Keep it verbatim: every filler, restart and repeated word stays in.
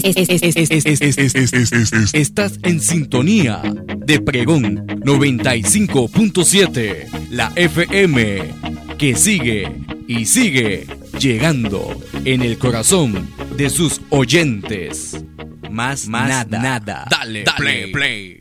Es- es- es- es- es- es- es- es- es- es- es- es- Estás en sintonía de Pregón noventa y cinco punto siete, la F M, que sigue y sigue llegando en el corazón de sus oyentes. Más, más nada. nada. Dale, Dale play. play.